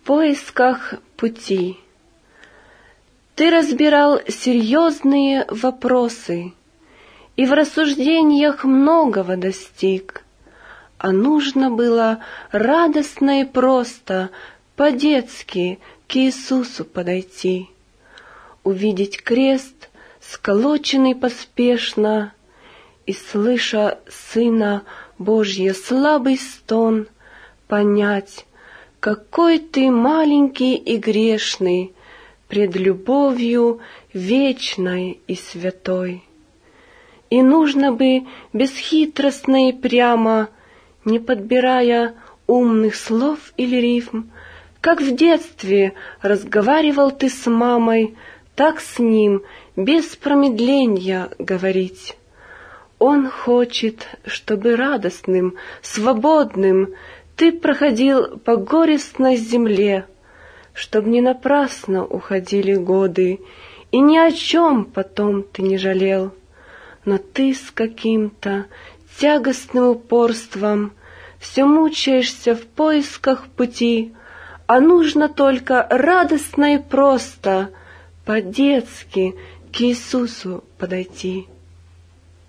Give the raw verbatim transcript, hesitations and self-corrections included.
поисках пути. Ты разбирал серьезные вопросы и в рассуждениях многого достиг, а нужно было радостно и просто по-детски к Иисусу подойти, увидеть крест, сколоченный поспешно, и, слыша Сына Божья слабый стон, понять, какой ты маленький и грешный пред любовью вечной и святой. И нужно бы бесхитростно и прямо, не подбирая умных слов или рифм, как в детстве разговаривал ты с мамой, так с ним без промедления говорить. Он хочет, чтобы радостным, свободным ты проходил по горестной земле, чтоб не напрасно уходили годы, и ни о чем потом ты не жалел. Но ты с каким-то тягостным упорством все мучаешься в поисках пути, а нужно только радостно и просто по-детски к Иисусу подойти.